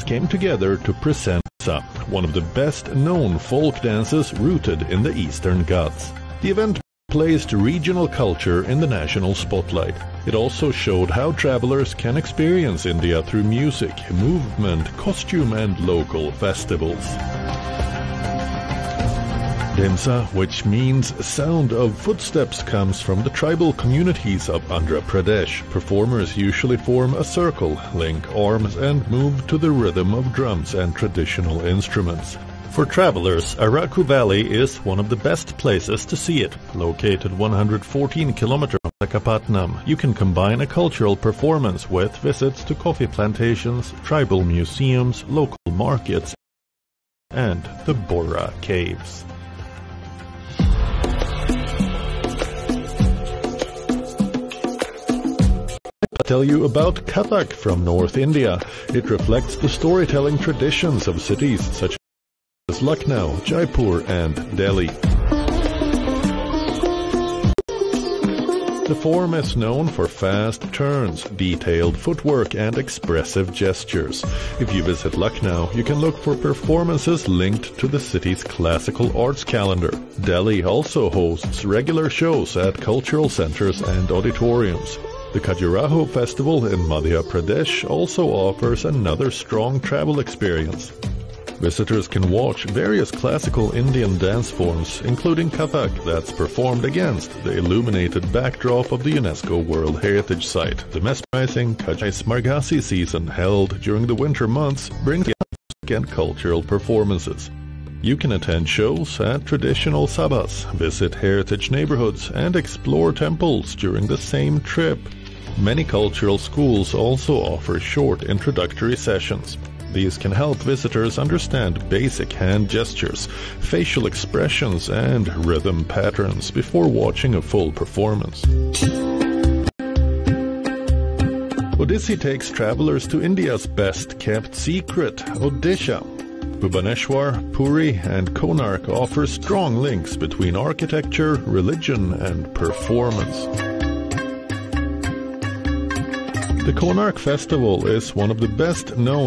came together to present Demsa, one of the best-known folk dances rooted in the Eastern Ghats. The event placed regional culture in the national spotlight. It also showed how travelers can experience India through music, movement, costume and local festivals. Demsa, which means sound of footsteps, comes from the tribal communities of Andhra Pradesh. Performers usually form a circle, link arms and move to the rhythm of drums and traditional instruments. For travelers, Araku Valley is one of the best places to see it. Located 114 kilometers from Visakhapatnam, you can combine a cultural performance with visits to coffee plantations, tribal museums, local markets, and the Bora Caves. I'll tell you about Kathak from North India. It reflects the storytelling traditions of cities such as Lucknow, Jaipur and Delhi. The form is known for fast turns, detailed footwork and expressive gestures. If you visit Lucknow, you can look for performances linked to the city's classical arts calendar. Delhi also hosts regular shows at cultural centers and auditoriums. The Khajuraho Festival in Madhya Pradesh also offers another strong travel experience. Visitors can watch various classical Indian dance forms, including Kathak, that's performed against the illuminated backdrop of the UNESCO World Heritage Site. The mesmerizing Kajai Margasi season, held during the winter months, brings music and cultural performances. You can attend shows at traditional sabhas, visit heritage neighborhoods, and explore temples during the same trip. Many cultural schools also offer short introductory sessions. These can help visitors understand basic hand gestures, facial expressions, and rhythm patterns before watching a full performance. Odissi takes travelers to India's best-kept secret, Odisha. Bhubaneswar, Puri, and Konark offer strong links between architecture, religion, and performance. The Konark Festival is one of the best-known